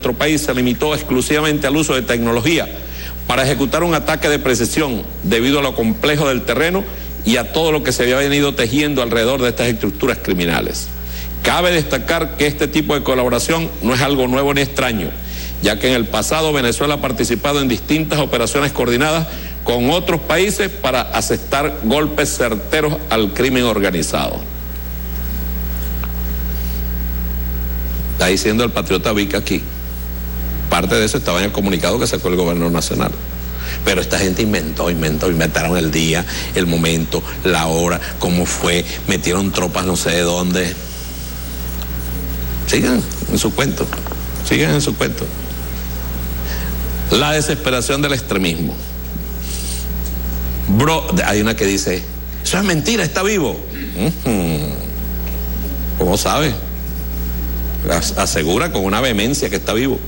nuestro país se limitó exclusivamente al uso de tecnología para ejecutar un ataque de precisión debido a lo complejo del terreno y a todo lo que se había venido tejiendo alrededor de estas estructuras criminales. Cabe destacar que este tipo de colaboración no es algo nuevo ni extraño, ya que en el pasado Venezuela ha participado en distintas operaciones coordinadas con otros países para asestar golpes certeros al crimen organizado. Está diciendo el patriota Vic aquí. Parte de eso estaba en el comunicado que sacó el gobernador nacional. Pero esta gente inventaron el día, el momento, la hora, cómo fue, metieron tropas no sé de dónde. Sigan en su cuento, sigan en su cuento. La desesperación del extremismo. Hay una que dice, eso es mentira, está vivo. ¿Cómo sabe? Asegura con una vehemencia que está vivo.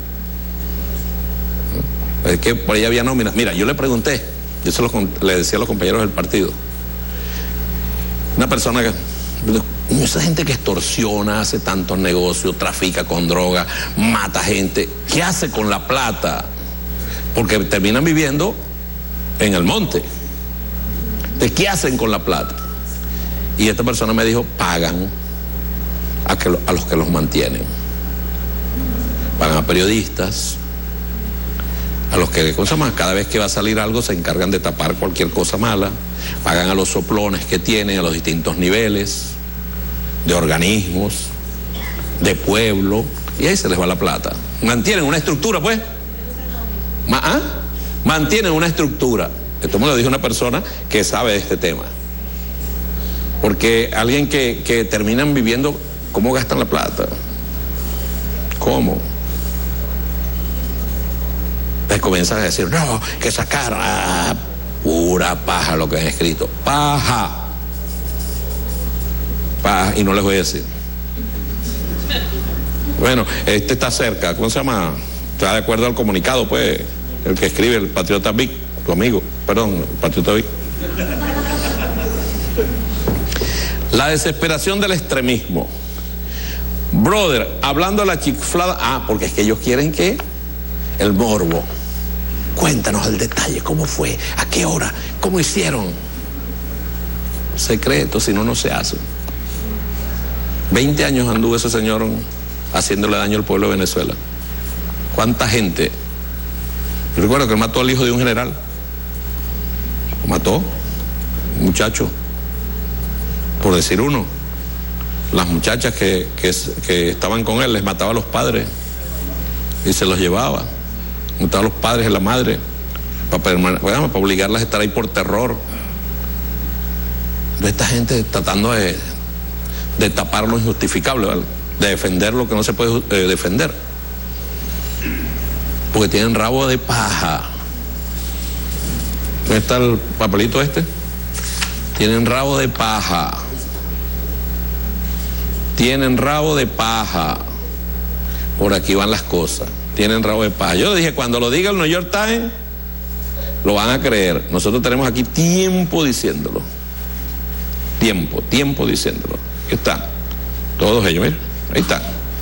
Es que por ahí había nómina. Mira, yo le pregunté, le decía a los compañeros del partido, una persona que, esa gente que extorsiona, hace tantos negocios, trafica con droga, mata gente, ¿qué hace con la plata? Porque terminan viviendo en el monte. ¿De qué hacen con la plata? Y esta persona me dijo, pagan a los que los mantienen. Pagan a periodistas, a los que, cada vez que va a salir algo se encargan de tapar cualquier cosa mala, pagan a los soplones que tienen a los distintos niveles, de organismos, de pueblo, y ahí se les va la plata. Mantienen una estructura, pues. Mantienen una estructura. Esto me lo dijo una persona que sabe de este tema. Porque alguien que terminan viviendo, ¿cómo gastan la plata? ¿Cómo? Les comienzan a decir, no, que sacar, pura paja lo que han escrito. Paja. Paja, y no les voy a decir. Bueno, este está cerca, ¿cómo se llama? Está de acuerdo al comunicado, pues, el que escribe, el patriota Vic, tu amigo, perdón, el patriota Vic. La desesperación del extremismo. Brother, hablando de la chiflada, porque es que ellos quieren que el morbo. Cuéntanos el detalle, cómo fue, a qué hora, cómo hicieron. Secreto, si no, no se hace. 20 años anduvo ese señor haciéndole daño al pueblo de Venezuela. ¿Cuánta gente? Yo recuerdo que él mató al hijo de un general. Lo mató, un muchacho, por decir uno. Las muchachas que estaban con él les mataba a los padres y se los llevaba. Mataba a los padres y a la madre para obligarlas a estar ahí por terror. De esta gente tratando de tapar lo injustificable, ¿vale? De defender lo que no se puede defender. Porque tienen rabo de paja. ¿Dónde está el papelito este? Tienen rabo de paja. Tienen rabo de paja. Por aquí van las cosas. Tienen rabo de paja. Yo dije, cuando lo diga el New York Times, lo van a creer. Nosotros tenemos aquí tiempo diciéndolo. Tiempo diciéndolo. Ahí está. Todos ellos, miren. Ahí está.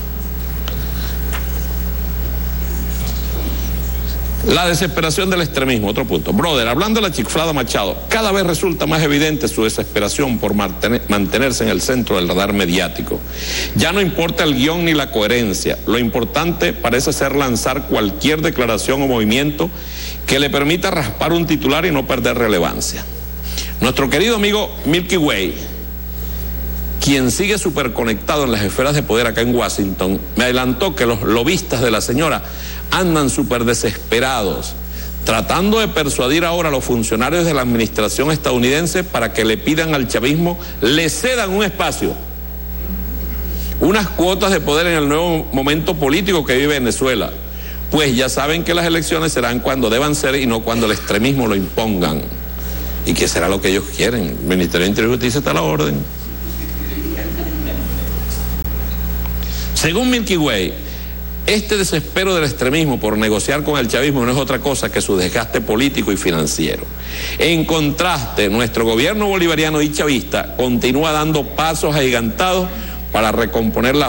La desesperación del extremismo, otro punto. Brother, hablando de la chiflada Machado, cada vez resulta más evidente su desesperación por mantenerse en el centro del radar mediático. Ya no importa el guión ni la coherencia, lo importante parece ser lanzar cualquier declaración o movimiento que le permita raspar un titular y no perder relevancia. Nuestro querido amigo Milky Way, quien sigue súper conectado en las esferas de poder acá en Washington, me adelantó que los lobistas de la señora andan súper desesperados, tratando de persuadir ahora a los funcionarios de la administración estadounidense para que le pidan al chavismo, le cedan un espacio, unas cuotas de poder en el nuevo momento político que vive Venezuela. Pues ya saben que las elecciones serán cuando deban ser y no cuando el extremismo lo impongan. ¿Y qué será lo que ellos quieren? El Ministerio de Interior y Justicia está a la orden. Según Milky Way, este desespero del extremismo por negociar con el chavismo no es otra cosa que su desgaste político y financiero. En contraste, nuestro gobierno bolivariano y chavista continúa dando pasos agigantados para recomponer la